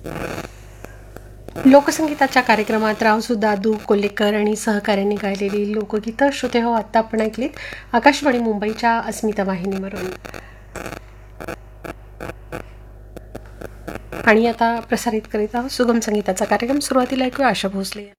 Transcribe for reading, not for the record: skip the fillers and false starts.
लोकसंगीताच्या कार्यक्रमात रावसू दादू कोल्हेकर आणि सहकाऱ्यांनी गायलेली लोकगीतं श्रोते हो आत्ता आपण ऐकलीत आकाशवाणी मुंबईच्या अस्मिता वाहिनीवरून. आणि आता प्रसारित करीत आहोत सुगम संगीताचा कार्यक्रम. सुरुवातीला ऐकूया आशा भोसले.